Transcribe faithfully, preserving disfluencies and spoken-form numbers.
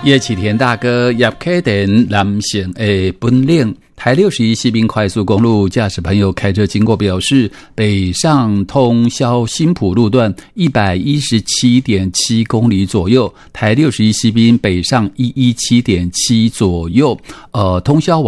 叶启田大哥叶启田男性的本领。台六十一西滨快速公路驾驶朋友开车经过表示，北上通霄新埔路段 一百一十七点七 公里左右，台六十一西滨北上 一百一十七点七 左右，呃，通霄